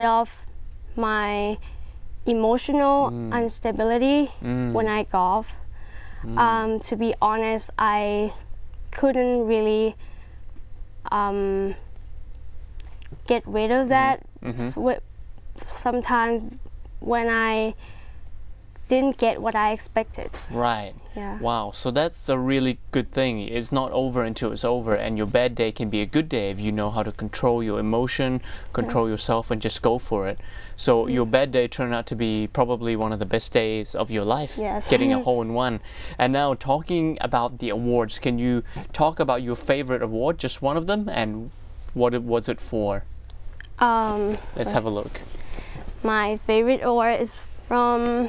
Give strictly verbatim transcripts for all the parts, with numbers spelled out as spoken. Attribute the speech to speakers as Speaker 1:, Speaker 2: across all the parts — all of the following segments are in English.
Speaker 1: of my emotional
Speaker 2: mm.
Speaker 1: instability
Speaker 2: mm.
Speaker 1: when I golf.
Speaker 2: Mm.
Speaker 1: Um, to be honest, I couldn't really um, get rid of that.
Speaker 2: Mm-hmm.
Speaker 1: Sometimes when I didn't get what I expected.
Speaker 2: Right.
Speaker 1: Yeah.
Speaker 2: Wow. So that's a really good thing. It's not over until it's over, and your bad day can be a good day if you know how to control your emotion, control yeah. yourself, and just go for it. So mm. your bad day turned out to be probably one of the best days of your life.
Speaker 1: Yes.
Speaker 2: Getting a hole in one. And now talking about the awards, can you talk about your favorite award, just one of them, and what it, was it for?
Speaker 1: Um,
Speaker 2: Let's have a look.
Speaker 1: My favorite award is from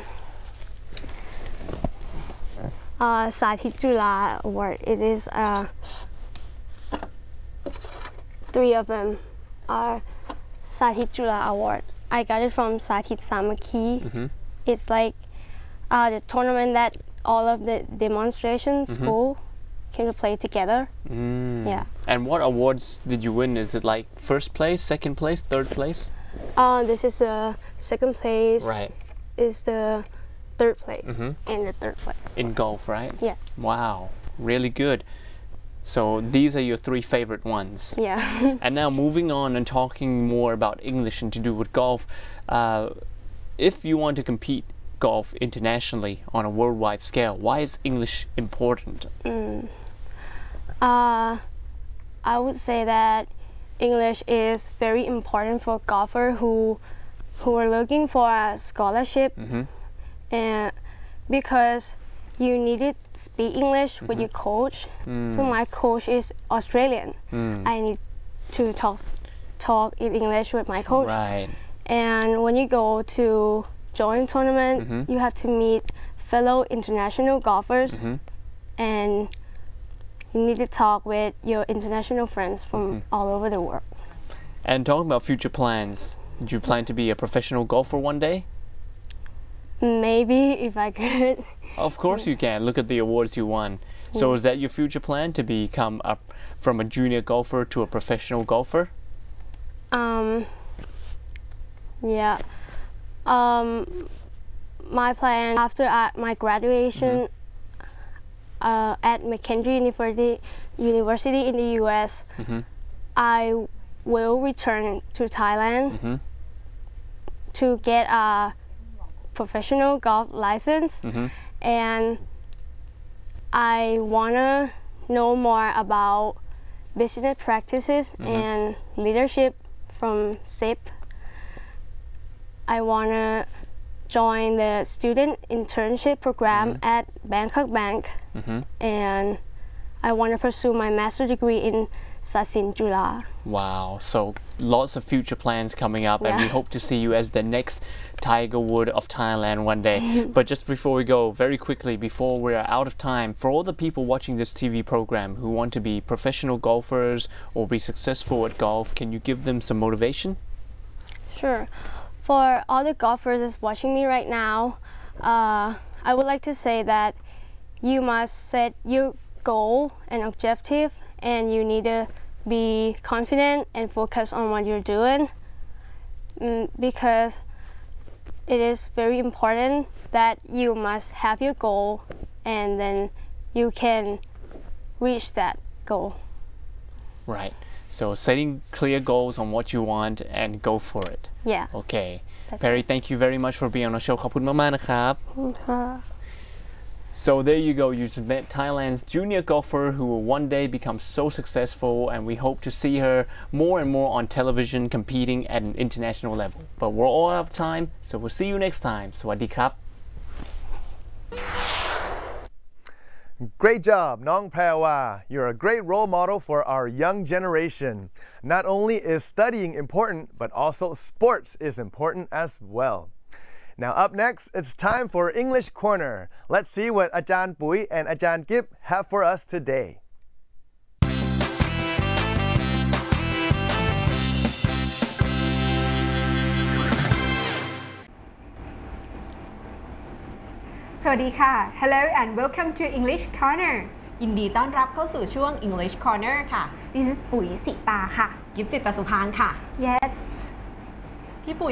Speaker 1: Uh, Sathit Jula Award. It is uh, three of them are Sathit Jula Award. I got it from Sathit Samaki. Mm-hmm. It's like uh, the tournament that all of the demonstration mm-hmm. school came to play together.
Speaker 2: Mm.
Speaker 1: Yeah.
Speaker 2: And what awards did you win? Is it like first place, second place, third place?
Speaker 1: Uh, this is the second place.
Speaker 2: Right.
Speaker 1: Is the third place
Speaker 2: mm-hmm.
Speaker 1: and the third place
Speaker 2: in golf, right?
Speaker 1: Yeah.
Speaker 2: Wow, really good. So these are your three favorite ones.
Speaker 1: Yeah.
Speaker 2: And now moving on and talking more about English and to do with golf. Uh, if you want to compete golf internationally on a worldwide scale, why is English important?
Speaker 1: Mm. Uh, I would say that English is very important for golfer who who are looking for a scholarship. Mm-hmm. And because you needed to speak English mm-hmm. with your coach. Mm. So my coach is Australian. Mm. I need to talk talk in English with my coach.
Speaker 2: Right.
Speaker 1: And when you go to join tournament, mm-hmm. you have to meet fellow international golfers, mm-hmm. and you need to talk with your international friends from mm-hmm. all over the world.
Speaker 2: And talking about future plans, do you plan to be a professional golfer one day?
Speaker 1: Maybe, if I could.
Speaker 2: Of course you can. Look at the awards you won. So yeah. Is that your future plan, to become a, from a junior golfer to a professional golfer?
Speaker 1: Um, yeah. Um, my plan after uh, my graduation mm-hmm. uh, at McKendree University, University in the U S, mm-hmm. I will return to Thailand mm-hmm. to get a professional golf license, mm-hmm. and I wanna know more about business practices mm-hmm. and leadership from S I P. I wanna join the student internship program mm-hmm. at Bangkok Bank, mm-hmm. and I wanna pursue my master's degree in Sasin Jula.
Speaker 2: Wow, so lots of future plans coming up, yeah. and we hope to see you as the next Tiger Wood of Thailand one day. But just before we go, very quickly, before we're out of time, for all the people watching this T V program who want to be professional golfers or be successful at golf, can you give them some motivation?
Speaker 1: Sure. For all the golfers that's watching me right now, uh, I would like to say that you must set your goal and objective, and you need to be confident and focus on what you're doing, mm, because it is very important that you must have your goal, and then you can reach that goal.
Speaker 2: Right. So setting clear goals on what you want and go for it.
Speaker 1: Yeah.
Speaker 2: Okay.
Speaker 1: That's
Speaker 2: Perry,
Speaker 1: it.
Speaker 2: thank you very much for being on the show. ขอบคุณมากๆนะครับ So there you go, you just met Thailand's junior golfer who will one day become so successful, and we hope to see her more and more on television competing at an international level. But we're all out of time, so we'll see you next time. สวัสดีครับ
Speaker 3: Great job, Nong Prawa. You're a great role model for our young generation. Not only is studying important, but also sports is important as well. Now up next, it's time for English Corner. Let's see what Ajahn Pui and Ajahn Gip have for us today.
Speaker 4: สวัสดีค่ะ Hello and welcome to English Corner
Speaker 5: ยินดีต้อนรับเข้าสู่ช่วง English Corner ค่ะ
Speaker 4: This is ปุ๋ยสิตาค่ะ
Speaker 5: กิฟจิตตสุภางค่ะ
Speaker 4: Yes
Speaker 5: พี่ปุ๋ย